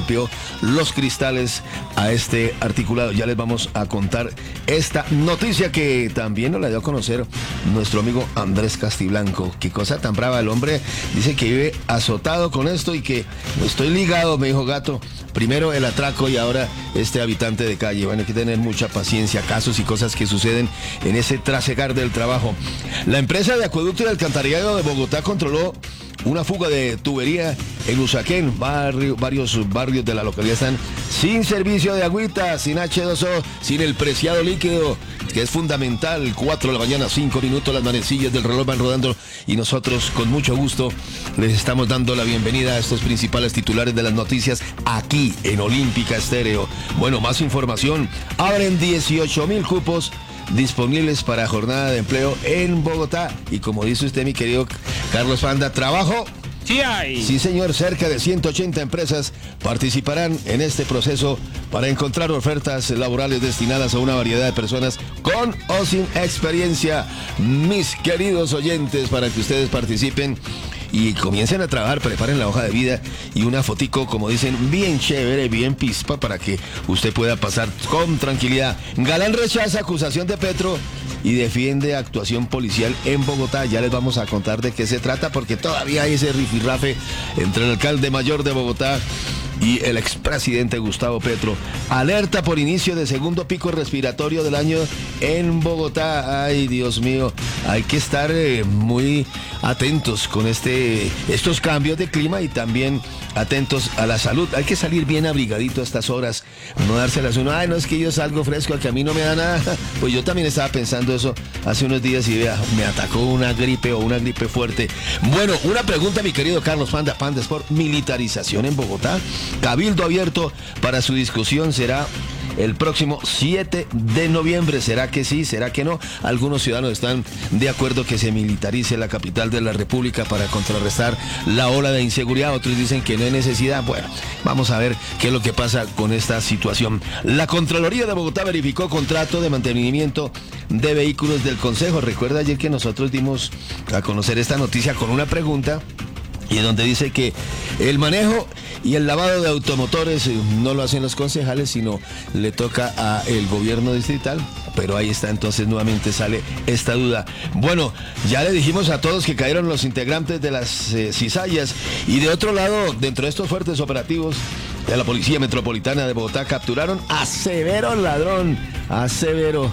rompió los cristales a este articulado. Ya les vamos a contar esta noticia que también nos la dio a conocer nuestro amigo Andrés Castiblanco. Qué cosa tan brava, el hombre dice que vive azotado con esto y que estoy ligado, me dijo Gato. Primero el atraco y ahora este habitante de calle. Bueno, hay que tener mucha paciencia, casos y cosas que suceden en ese trasegar del trabajo. La empresa de acueducto y alcantarillado de Bogotá controló una fuga de tubería en Usaquén. Varios barrios de la localidad están sin servicio de agüita, sin H2O, sin el preciado líquido, que es fundamental. 4 de la mañana, 5 minutos, las manecillas del reloj van rodando y nosotros con mucho gusto les estamos dando la bienvenida a estos principales titulares de las noticias aquí en Olímpica Estéreo. Bueno, más información. Abren 18,000 cupos disponibles para jornada de empleo en Bogotá. Y como dice usted, mi querido Carlos Panda, trabajo. Sí hay. Sí, señor, cerca de 180 empresas participarán en este proceso para encontrar ofertas laborales destinadas a una variedad de personas con o sin experiencia. Mis queridos oyentes, para que ustedes participen y comiencen a trabajar, preparen la hoja de vida y una fotico, como dicen, bien chévere, bien pispa, para que usted pueda pasar con tranquilidad. Galán rechaza acusación de Petro y defiende actuación policial en Bogotá. Ya les vamos a contar de qué se trata, porque todavía hay ese rifirrafe entre el alcalde mayor de Bogotá y el expresidente Gustavo Petro. Alerta por inicio de segundo pico respiratorio del año en Bogotá. Ay, Dios mío, hay que estar muy atentos con estos cambios de clima y también atentos a la salud. Hay que salir bien abrigadito a estas horas, no dárselas uno. Ay, no, es que yo salgo fresco, que a mí no me da nada. Pues yo también estaba pensando eso hace unos días y vea, me atacó una gripe o una gripe fuerte. Bueno, una pregunta, mi querido Carlos Panda Sport. Militarización en Bogotá. Cabildo abierto para su discusión será el próximo 7 de noviembre. ¿Será que sí? ¿Será que no? Algunos ciudadanos están de acuerdo que se militarice la capital de la República para contrarrestar la ola de inseguridad. Otros dicen que no hay necesidad. Bueno, vamos a ver qué es lo que pasa con esta situación. La Contraloría de Bogotá verificó contrato de mantenimiento de vehículos del Consejo. Recuerda ayer que nosotros dimos a conocer esta noticia con una pregunta, y donde dice que el manejo y el lavado de automotores no lo hacen los concejales, sino le toca a el gobierno distrital. Pero ahí está, entonces nuevamente sale esta duda. Bueno, ya le dijimos a todos que cayeron los integrantes de las cizallas. Y de otro lado, dentro de estos fuertes operativos de la Policía Metropolitana de Bogotá, capturaron a severo ladrón, a severo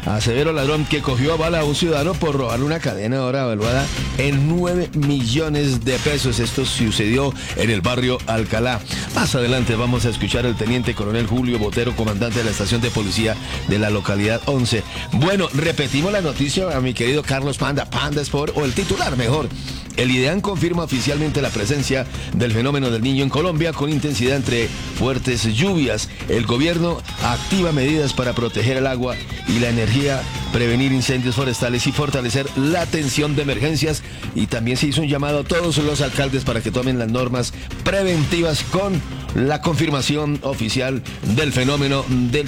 ladrón que cogió a bala a un ciudadano por robarle una cadena ahora evaluada en 9 millones de pesos. Esto sucedió en el barrio Alcalá. Más adelante vamos a escuchar al teniente coronel Julio Botero, comandante de la estación de policía de la localidad 11. Bueno, repetimos la noticia a mi querido Carlos Panda Sport, o el titular mejor. El IDEAN confirma oficialmente la presencia del fenómeno del Niño en Colombia con intensidad entre fuertes lluvias. El gobierno activa medidas para proteger el agua y la energía, prevenir incendios forestales y fortalecer la atención de emergencias. Y también se hizo un llamado a todos los alcaldes para que tomen las normas preventivas con la confirmación oficial del fenómeno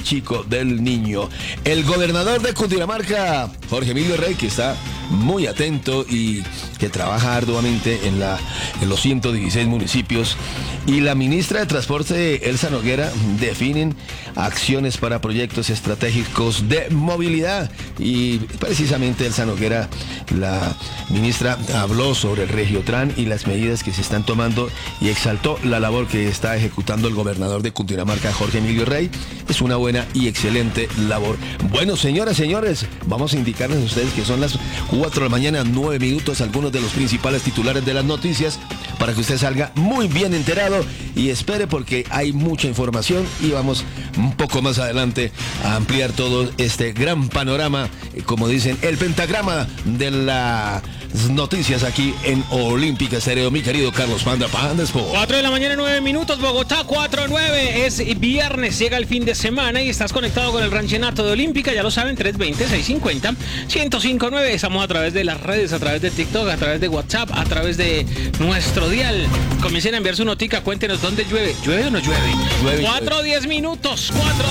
del Niño. El gobernador de Cundinamarca, Jorge Emilio Rey, que está muy atento y que trabaja arduamente en los 116 municipios, y la ministra de Transporte, Elsa Noguera, definen acciones para proyectos estratégicos de movilidad. Y precisamente Elsa Noguera, la ministra, habló sobre el Regiotran y las medidas que se están tomando y exaltó la labor que está ejecutando el gobernador de Cundinamarca, Jorge Emilio Rey. Es una buena y excelente labor. Bueno, señoras, señores, vamos a indicarles a ustedes que son las 4 de la mañana, 9 minutos, algunos de los principales titulares de las noticias, para que usted salga muy bien enterado y espere, porque hay mucha información y vamos un poco más adelante a ampliar todo este gran panorama, como dicen, el pentagrama de las noticias aquí en Olímpica Estéreo, mi querido Carlos Panda Sport. 4 de la mañana, 9 minutos, Bogotá, 4:09, es viernes, llega el fin de semana y estás conectado con el ranchenato de Olímpica, ya lo saben, 320-650-1059, estamos a través de las redes, a través de TikTok, a través de WhatsApp, a través de nuestro dial. Comiencen a enviar su notica, cuéntenos dónde llueve. ¿Llueve o no llueve? 4:10 minutos,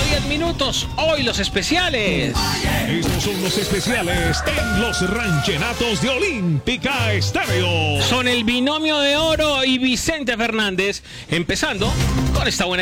hoy los especiales. Estos son los especiales en los ranchenatos de Olímpica Estéreo. Son el binomio de oro y Vicente Fernández, empezando con esta buena